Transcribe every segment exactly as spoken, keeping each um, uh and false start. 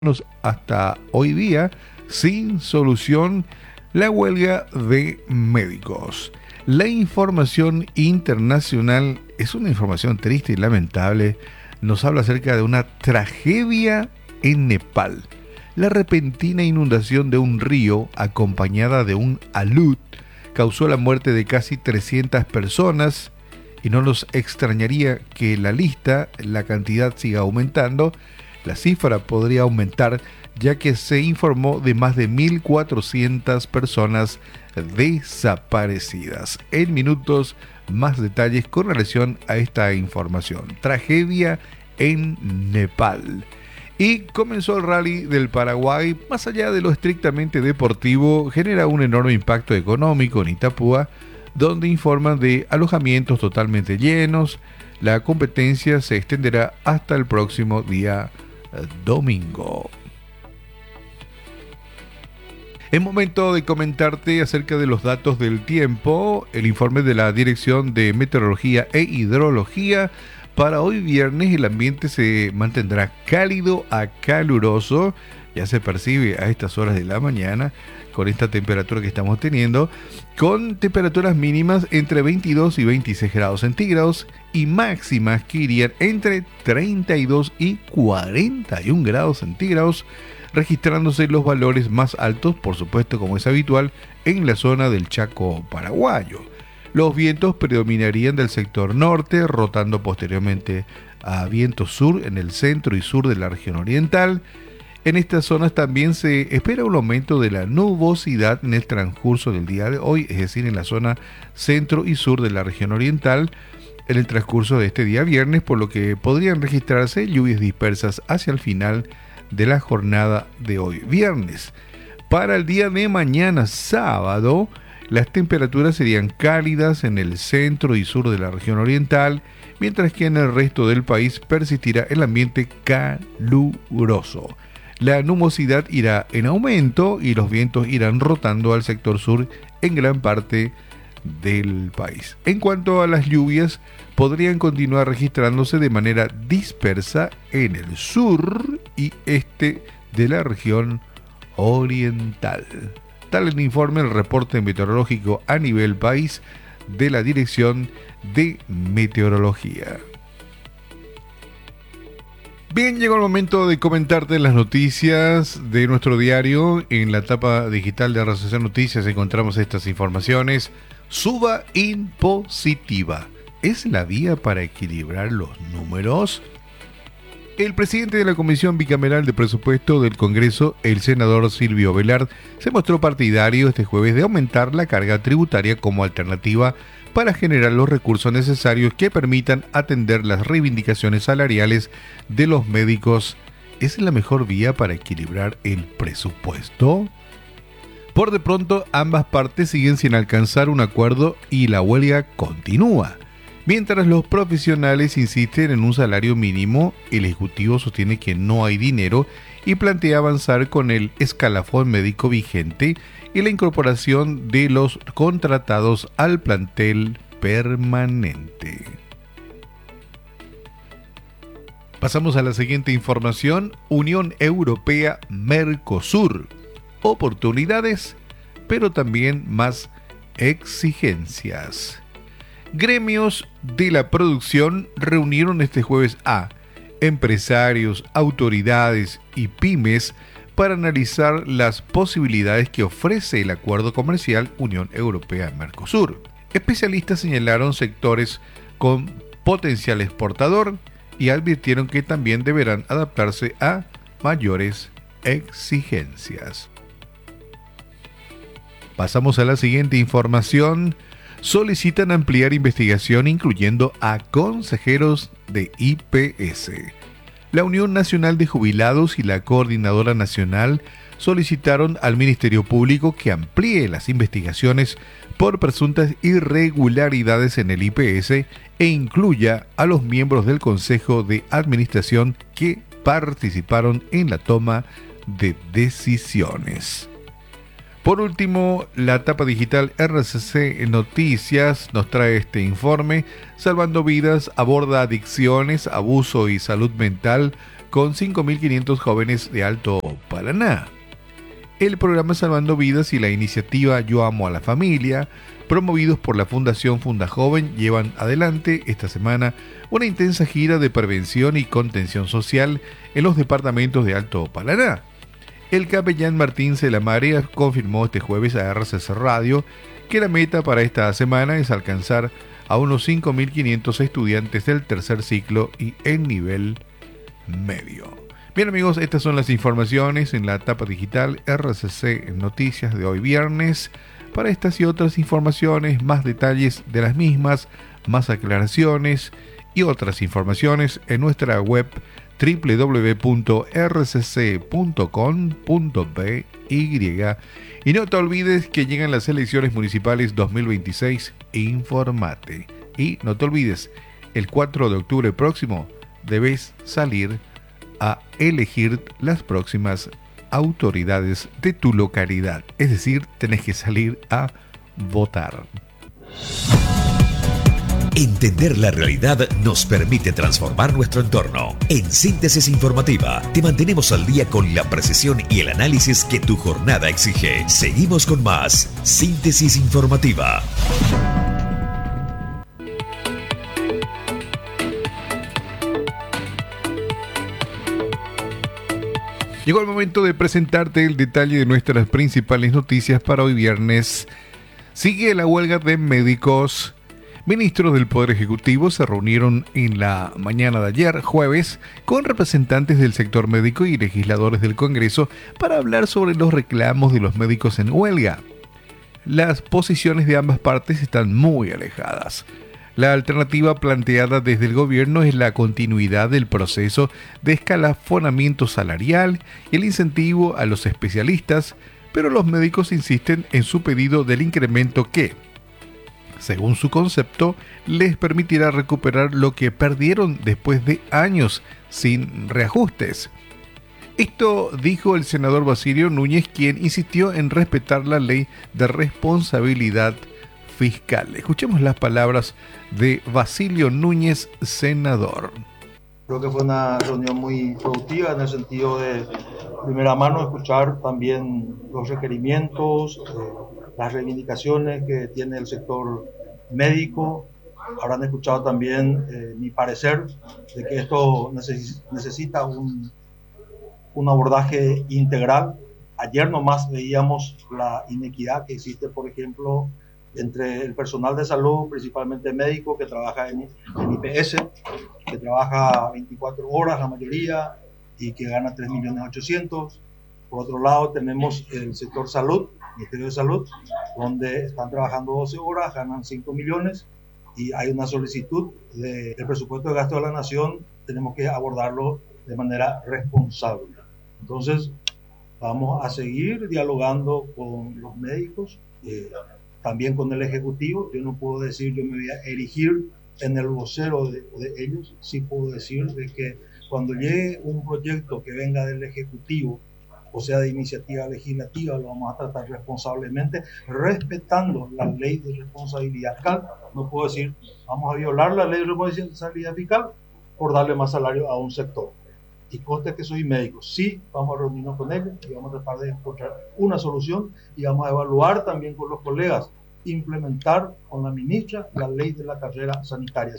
hasta hoy día sin solución la huelga de médicos. La información internacional es una información triste y lamentable. Nos habla acerca de una tragedia en Nepal. La repentina inundación de un río acompañada de un alud causó la muerte de casi trescientas personas y no nos extrañaría que la lista, la cantidad siga aumentando. La cifra podría aumentar ya que se informó de más de mil cuatrocientas personas desaparecidas. En minutos, más detalles con relación a esta información. Tragedia en Nepal. Y comenzó el Rally del Paraguay. Más allá de lo estrictamente deportivo, genera un enorme impacto económico en Itapúa, donde informan de alojamientos totalmente llenos. La competencia se extenderá hasta el próximo día domingo. Es momento de comentarte acerca de los datos del tiempo. El informe de la Dirección de Meteorología e Hidrología. Para hoy viernes el ambiente se mantendrá cálido a caluroso. Ya se percibe a estas horas de la mañana con esta temperatura que estamos teniendo, con temperaturas mínimas entre veintidós y veintiséis grados centígrados y máximas que irían entre treinta y dos y cuarenta y un grados centígrados, registrándose los valores más altos, por supuesto, como es habitual, en la zona del Chaco paraguayo. Los vientos predominarían del sector norte, rotando posteriormente a viento sur en el centro y sur de la región oriental. En estas zonas también se espera un aumento de la nubosidad en el transcurso del día de hoy, es decir, en la zona centro y sur de la región oriental, en el transcurso de este día viernes, por lo que podrían registrarse lluvias dispersas hacia el final de la jornada de hoy viernes. Para el día de mañana sábado, las temperaturas serían cálidas en el centro y sur de la región oriental, mientras que en el resto del país persistirá el ambiente caluroso. La nubosidad irá en aumento y los vientos irán rotando al sector sur en gran parte del país. En cuanto a las lluvias, podrían continuar registrándose de manera dispersa en el sur y este de la región oriental. Tal el informe, el reporte meteorológico a nivel país de la Dirección de Meteorología. Bien, llegó el momento de comentarte las noticias de nuestro diario. En la etapa digital de R C C Noticias encontramos estas informaciones. Suba impositiva. ¿Es la vía para equilibrar los números? El presidente de la Comisión Bicameral de Presupuesto del Congreso, el senador Silvio Velar, se mostró partidario este jueves de aumentar la carga tributaria como alternativa para generar los recursos necesarios que permitan atender las reivindicaciones salariales de los médicos. ¿Es la mejor vía para equilibrar el presupuesto? Por de pronto, ambas partes siguen sin alcanzar un acuerdo y la huelga continúa. Mientras los profesionales insisten en un salario mínimo, el Ejecutivo sostiene que no hay dinero y plantea avanzar con el escalafón médico vigente y la incorporación de los contratados al plantel permanente. Pasamos a la siguiente información. Unión Europea-Mercosur. Oportunidades, pero también más exigencias. Gremios de la producción reunieron este jueves a empresarios, autoridades y pymes para analizar las posibilidades que ofrece el acuerdo comercial Unión Europea-Mercosur. Especialistas señalaron sectores con potencial exportador y advirtieron que también deberán adaptarse a mayores exigencias. Pasamos a la siguiente información. Solicitan ampliar investigación incluyendo a consejeros de I P S. La Unión Nacional de Jubilados y la Coordinadora Nacional solicitaron al Ministerio Público que amplíe las investigaciones por presuntas irregularidades en el I P S e incluya a los miembros del Consejo de Administración que participaron en la toma de decisiones. Por último, la etapa digital R C C Noticias nos trae este informe. Salvando Vidas aborda adicciones, abuso y salud mental con cinco mil quinientos jóvenes de Alto Paraná. El programa Salvando Vidas y la iniciativa Yo Amo a la Familia, promovidos por la Fundación Funda Joven, llevan adelante esta semana una intensa gira de prevención y contención social en los departamentos de Alto Paraná. El capellán Martín Celamare confirmó este jueves a R C C Radio que la meta para esta semana es alcanzar a unos cinco mil quinientos estudiantes del tercer ciclo y en nivel medio. Bien amigos, estas son las informaciones en la etapa digital R C C Noticias de hoy viernes. Para estas y otras informaciones, más detalles de las mismas, más aclaraciones y otras informaciones en nuestra web doble u doble u doble u punto r c c punto com punto b y. Y no te olvides que llegan las elecciones municipales dos mil veintiséis, informate. Y no te olvides, el cuatro de octubre próximo debes salir a elegir las próximas autoridades de tu localidad. Es decir, tenés que salir a votar. Entender la realidad nos permite transformar nuestro entorno. En Síntesis Informativa te mantenemos al día con la precisión y el análisis que tu jornada exige. Seguimos con más Síntesis Informativa. Llegó el momento de presentarte el detalle de nuestras principales noticias para hoy viernes. Sigue la huelga de médicos. Ministros del Poder Ejecutivo se reunieron en la mañana de ayer, jueves, con representantes del sector médico y legisladores del Congreso para hablar sobre los reclamos de los médicos en huelga. Las posiciones de ambas partes están muy alejadas. La alternativa planteada desde el gobierno es la continuidad del proceso de escalafonamiento salarial y el incentivo a los especialistas, pero los médicos insisten en su pedido del incremento que, según su concepto, les permitirá recuperar lo que perdieron después de años sin reajustes. Esto dijo el senador Basilio Núñez, quien insistió en respetar la ley de responsabilidad fiscal. Escuchemos las palabras de Basilio Núñez, senador. Creo que fue una reunión muy productiva en el sentido de primera mano escuchar también los requerimientos, eh, las reivindicaciones que tiene el sector médico. Habrán escuchado también eh, mi parecer de que esto neces- necesita un, un abordaje integral. Ayer nomás veíamos la inequidad que existe, por ejemplo, entre el personal de salud, principalmente médico, que trabaja en, en I P S, que trabaja veinticuatro horas la mayoría y que gana tres millones ochocientos mil. Por otro lado, tenemos el sector salud, Ministerio de Salud, donde están trabajando doce horas, ganan cinco millones y hay una solicitud del de presupuesto de gasto de la nación. Tenemos que abordarlo de manera responsable. Entonces, vamos a seguir dialogando con los médicos, eh, también con el Ejecutivo. Yo no puedo decir, yo me voy a erigir en el vocero de, de ellos. Sí puedo decir de que cuando llegue un proyecto que venga del Ejecutivo, o sea, de iniciativa legislativa, lo vamos a tratar responsablemente, respetando la ley de responsabilidad fiscal. No puedo decir, vamos a violar la ley de responsabilidad fiscal por darle más salario a un sector. Y conste que soy médico. Sí, vamos a reunirnos con ellos y vamos a tratar de encontrar una solución y vamos a evaluar también con los colegas, implementar con la ministra la ley de la carrera sanitaria.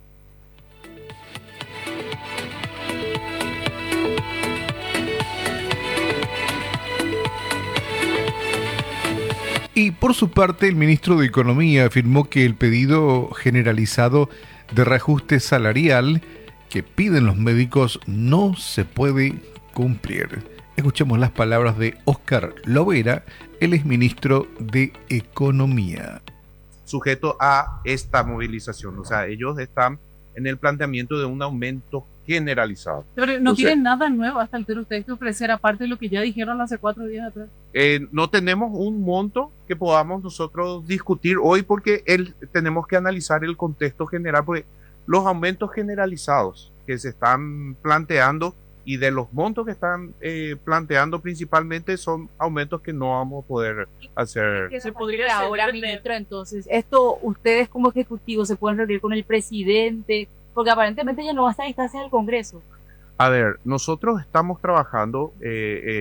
Y por su parte, el ministro de Economía afirmó que el pedido generalizado de reajuste salarial que piden los médicos no se puede cumplir. Escuchemos las palabras de Óscar Lovera, el exministro de Economía. Sujeto a esta movilización, o sea, ellos están en el planteamiento de un aumento generalizado. Pero no quieren nada nuevo hasta el que ustedes que ofrecer, aparte de lo que ya dijeron hace cuatro días atrás. Eh, no tenemos un monto que podamos nosotros discutir hoy porque el, tenemos que analizar el contexto general, porque los aumentos generalizados que se están planteando y de los montos que están eh, planteando principalmente son aumentos que no vamos a poder hacer. ¿Qué se podría ahora, ministro? Entonces, esto ustedes como ejecutivos se pueden reunir con el presidente, porque aparentemente ya no va a estar a instancia del Congreso. A ver, nosotros estamos trabajando eh, eh,